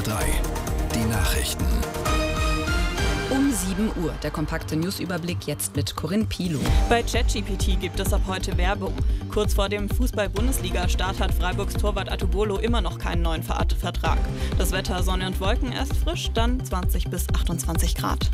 3, die Nachrichten. Um 7 Uhr, der kompakte Newsüberblick jetzt mit Corinne Pilow. Bei ChatGPT gibt es ab heute Werbung. Kurz vor dem Fußball-Bundesliga-Start hat Freiburgs Torwart Atubolo immer noch keinen neuen Vertrag. Das Wetter Sonne und Wolken erst frisch, dann 20 bis 28 Grad.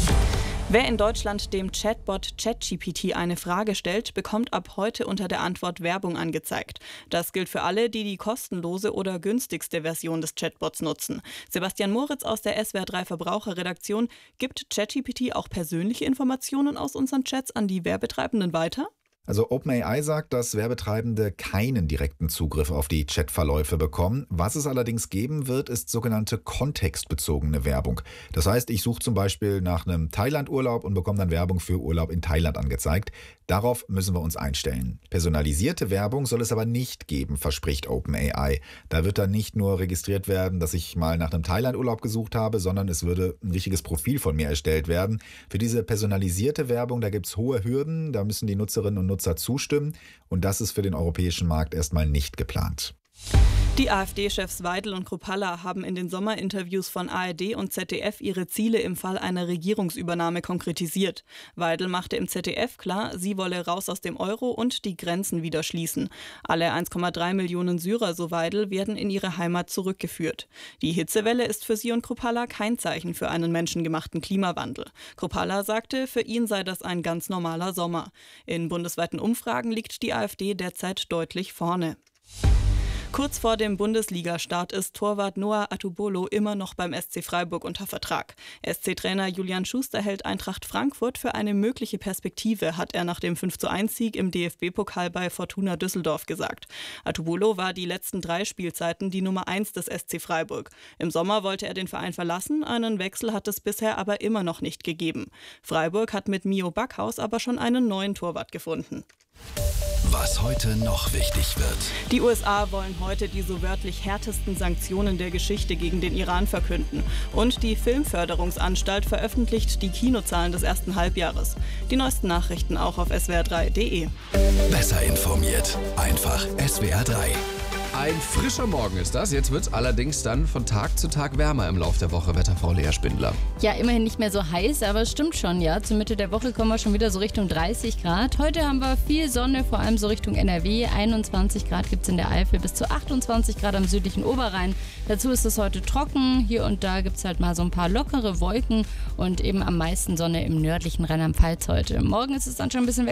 Wer in Deutschland dem Chatbot ChatGPT eine Frage stellt, bekommt ab heute unter der Antwort Werbung angezeigt. Das gilt für alle, die die kostenlose oder günstigste Version des Chatbots nutzen. Sebastian Moritz aus der SWR3 Verbraucherredaktion: Gibt ChatGPT auch persönliche Informationen aus unseren Chats an die Werbetreibenden weiter? Also OpenAI sagt, dass Werbetreibende keinen direkten Zugriff auf die Chatverläufe bekommen. Was es allerdings geben wird, ist sogenannte kontextbezogene Werbung. Das heißt, ich suche zum Beispiel nach einem Thailand-Urlaub und bekomme dann Werbung für Urlaub in Thailand angezeigt. Darauf müssen wir uns einstellen. Personalisierte Werbung soll es aber nicht geben, verspricht OpenAI. Da wird dann nicht nur registriert werden, dass ich mal nach einem Thailand-Urlaub gesucht habe, sondern es würde ein richtiges Profil von mir erstellt werden. Für diese personalisierte Werbung, da gibt es hohe Hürden, da müssen die Nutzerinnen und Nutzer zustimmen, und das ist für den europäischen Markt erstmal nicht geplant. Die AfD-Chefs Weidel und Kruppalla haben in den Sommerinterviews von ARD und ZDF ihre Ziele im Fall einer Regierungsübernahme konkretisiert. Weidel machte im ZDF klar, sie wolle raus aus dem Euro und die Grenzen wieder schließen. Alle 1,3 Millionen Syrer, so Weidel, werden in ihre Heimat zurückgeführt. Die Hitzewelle ist für sie und Kruppalla kein Zeichen für einen menschengemachten Klimawandel. Kruppalla sagte, für ihn sei das ein ganz normaler Sommer. In bundesweiten Umfragen liegt die AfD derzeit deutlich vorne. Kurz vor dem Bundesliga-Start ist Torwart Noah Atubolo immer noch beim SC Freiburg unter Vertrag. SC-Trainer Julian Schuster hält Eintracht Frankfurt für eine mögliche Perspektive, hat er nach dem 5:1-Sieg im DFB-Pokal bei Fortuna Düsseldorf gesagt. Atubolo war die letzten 3 Spielzeiten die Nummer 1 des SC Freiburg. Im Sommer wollte er den Verein verlassen, einen Wechsel hat es bisher aber immer noch nicht gegeben. Freiburg hat mit Mio Backhaus aber schon einen neuen Torwart gefunden. Was heute noch wichtig wird. Die USA wollen heute die so wörtlich härtesten Sanktionen der Geschichte gegen den Iran verkünden. Und die Filmförderungsanstalt veröffentlicht die Kinozahlen des ersten Halbjahres. Die neuesten Nachrichten auch auf swr3.de. Besser informiert. Einfach SWR3. Ein frischer Morgen ist das. Jetzt wird es allerdings dann von Tag zu Tag wärmer im Lauf der Woche, Wetterfrau Lea Spindler. Ja, immerhin nicht mehr so heiß, aber es stimmt schon, ja. Zur Mitte der Woche kommen wir schon wieder so Richtung 30 Grad. Heute haben wir viel Sonne, vor allem so Richtung NRW. 21 Grad gibt es in der Eifel, bis zu 28 Grad am südlichen Oberrhein. Dazu ist es heute trocken. Hier und da gibt es halt mal so ein paar lockere Wolken und eben am meisten Sonne im nördlichen Rheinland-Pfalz heute. Morgen ist es dann schon ein bisschen